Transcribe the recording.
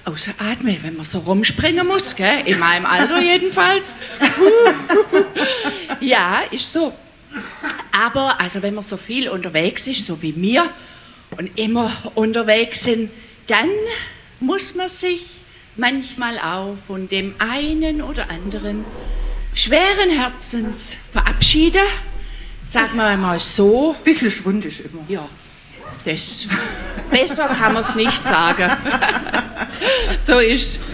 ausatmen, wenn man so rumspringen muss, gell? In meinem Alter jedenfalls. Ja, ist so. Aber also wenn man so viel unterwegs ist, so wie wir, und immer unterwegs sind, dann muss man sich manchmal auch von dem einen oder anderen schweren Herzens verabschieden. Sagen wir mal so. Bisschen schwundig immer. Ja, besser kann man es nicht sagen. So ist